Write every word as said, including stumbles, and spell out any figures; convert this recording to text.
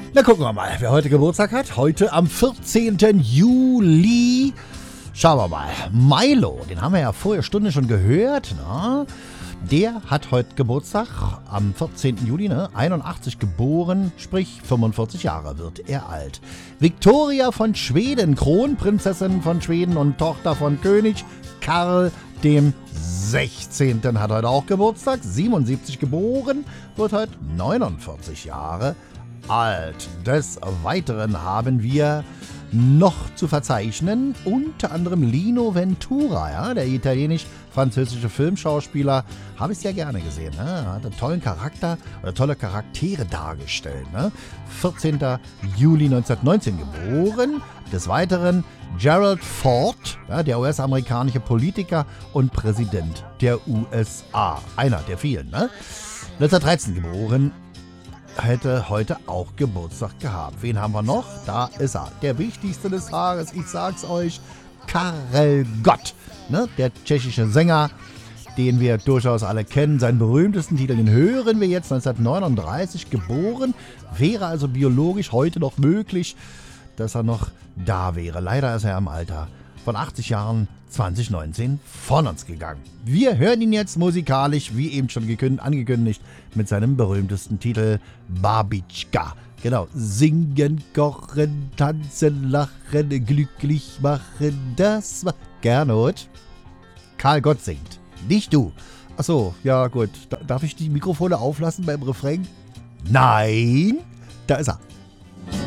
Na, gucken wir mal, wer heute Geburtstag hat. Heute am vierzehnten Juli. Schauen wir mal. Milo, den haben wir ja vorher Stunde schon gehört. Na? Der hat heute Geburtstag am vierzehnten Juli, ne? einundachtzig geboren, sprich fünfundvierzig Jahre wird er alt. Victoria von Schweden, Kronprinzessin von Schweden und Tochter von König Karl dem sechzehnten hat heute auch Geburtstag, siebenundsiebzig geboren, wird heute neunundvierzig Jahre alt. Des Weiteren haben wir noch zu verzeichnen, unter anderem Lino Ventura, ja, der italienisch-französische Filmschauspieler, habe ich sehr gerne gesehen, ne? Hat einen tollen Charakter oder tolle Charaktere dargestellt, ne? vierzehnten Juli neunzehnhundertneunzehn geboren. Des Weiteren Gerald Ford, ja, der U S-amerikanische Politiker und Präsident der U S A, einer der vielen, ne? neunzehnhundertdreizehn geboren. Hätte heute auch Geburtstag gehabt. Wen haben wir noch? Da ist er. Der wichtigste des Tages, ich sag's euch, Karel Gott. Ne? Der tschechische Sänger, den wir durchaus alle kennen. Seinen berühmtesten Titel, den hören wir jetzt, neunzehnhundertneununddreißig geboren. Wäre also biologisch heute noch möglich, dass er noch da wäre. Leider ist er im Alter von achtzig Jahren zwanzig neunzehn von uns gegangen. Wir hören ihn jetzt musikalisch, wie eben schon gekündigt, angekündigt, mit seinem berühmtesten Titel Babitschka. Genau, singen, kochen, tanzen, lachen, glücklich machen, das war Gernot. Karl Gott singt, nicht du. Achso, ja gut, darf ich die Mikrofone auflassen beim Refrain? Nein, da ist er.